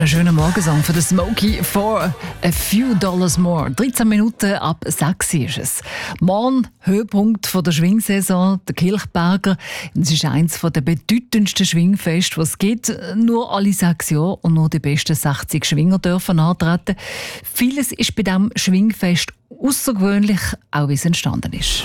Ein schöner Morgensong für den Smokey for a few dollars more. 13 Minuten ab 6 ist es. Morgen Höhepunkt von der Schwingsaison, der Kilchberger. Es ist eines der bedeutendsten Schwingfeste, die es gibt. Nur alle 6 Jahre und nur die besten 60 Schwinger dürfen antreten. Vieles ist bei diesem Schwingfest außergewöhnlich, auch wie es entstanden ist.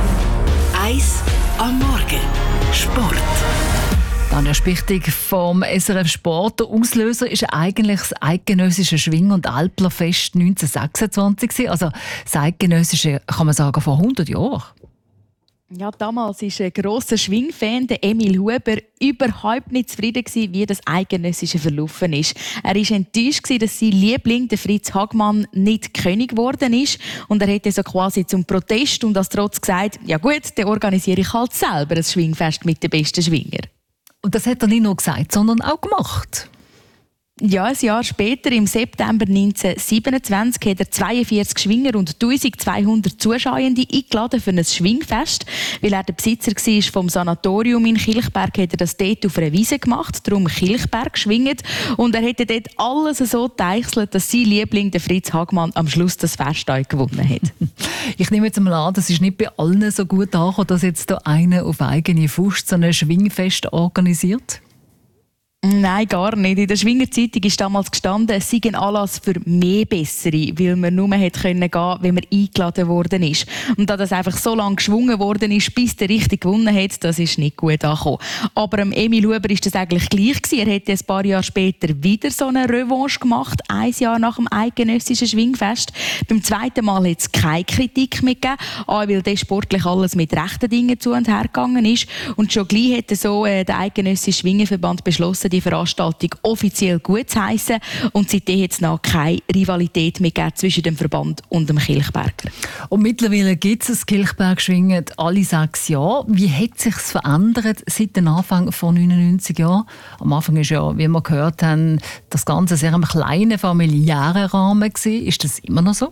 Eis am Morgen. Sport. Tanja Spichtig vom SRF Sport. Der Auslöser ist eigentlich das eidgenössische Schwing- und Alplerfest 1926. Also das eidgenössische, kann man sagen, vor 100 Jahren. Ja, damals war ein grosser Schwingfan, der Emil Huber, überhaupt nicht zufrieden gewesen, wie das eidgenössische verlaufen ist. Er war enttäuscht, dass sein Liebling, der Fritz Hagmann, nicht König geworden ist. Und er hätte so quasi zum Protest und als Trotz gesagt, ja gut, dann organisiere ich halt selber ein Schwingfest mit den besten Schwingern. Und das hat er nicht nur gesagt, sondern auch gemacht. Ja, ein Jahr später, im September 1927, hat er 42 Schwinger und 1200 Zuschauende eingeladen für ein Schwingfest. Weil er der Besitzer war vom Sanatorium in Kilchberg, hat er das dort auf einer Wiese gemacht, darum Kilchberg geschwingt. Und er hat dort alles so geteichselt, dass sein Liebling, der Fritz Hagmann, am Schluss das Fest gewonnen hat. Ich nehme jetzt mal an, das ist nicht bei allen so gut angekommen, dass jetzt da einer auf eigene Faust so ein Schwingfest organisiert? Nein, gar nicht. In der Schwingerzeitung ist damals gestanden, es sei ein Anlass für mehr Bessere, weil man nur gehen konnte, wenn man eingeladen worden ist. Und da das einfach so lange geschwungen worden ist, bis der richtig gewonnen hat, das ist nicht gut angekommen. Aber Emil Huber ist das eigentlich gleich gewesen. Er hätte ein paar Jahre später wieder so eine Revanche gemacht, 1 Jahr nach dem eidgenössischen Schwingfest. Beim zweiten Mal hat es keine Kritik mehr gegeben, weil das sportlich alles mit rechten Dingen zu und her gegangen ist. Und schon gleich hat so der eidgenössische Schwingerverband beschlossen, die Veranstaltung offiziell gut zu heissen. Und seitdem hat es noch keine Rivalität mehr zwischen dem Verband und dem Kilchberger. Und mittlerweile gibt es das Kilchberg-Schwingen alle 6 Jahre. Wie hat es sich verändert seit dem Anfang von 99 Jahren? Am Anfang ist ja, wie wir gehört haben, das Ganze sehr im kleinen familiären Rahmen gewesen. Ist das immer noch so?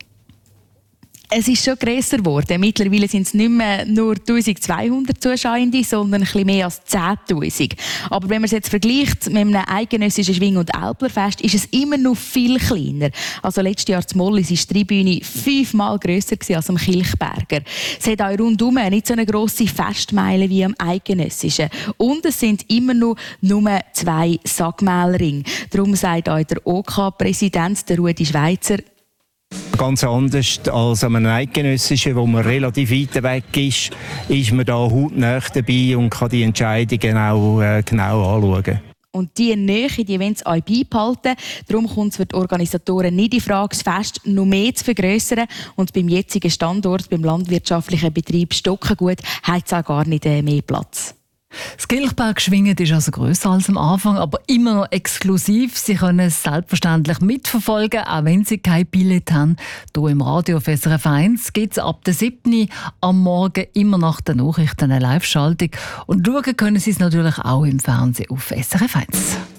Es ist schon grösser geworden. Mittlerweile sind es nicht mehr nur 1200 Zuschauende, sondern ein bisschen mehr als 10'000. Aber wenn man es jetzt vergleicht mit einem eidgenössischen Schwing- und Alplerfest, ist es immer noch viel kleiner. Also letztes Jahr in Mollis war die Tribüne 5-mal grösser als am Kilchberger. Es hat auch rundum nicht so eine grosse Festmeile wie am eidgenössischen. Und es sind immer noch nur 2 Sackmehlringe. Darum sagt auch der OK-Präsident, der Rudi Schweizer, ganz anders als an einem eidgenössischen, wo man relativ weit weg ist man da hautnah dabei und kann die Entscheidungen auch genau anschauen. Und diese Nähe, die wollen sie auch beibehalten. Darum kommt es für die Organisatoren nicht in Frage, das Fest noch mehr zu vergrössern. Und beim jetzigen Standort, beim landwirtschaftlichen Betrieb Stockengut, hat es auch gar nicht mehr Platz. Das Kilchberg-Schwingen ist also grösser als am Anfang, aber immer noch exklusiv. Sie können es selbstverständlich mitverfolgen, auch wenn Sie kein Billett haben. Hier im Radio auf SRF 1 gibt es ab der 7. am Morgen immer nach den Nachrichten eine Live-Schaltung. Und schauen können Sie es natürlich auch im Fernsehen auf SRF 1.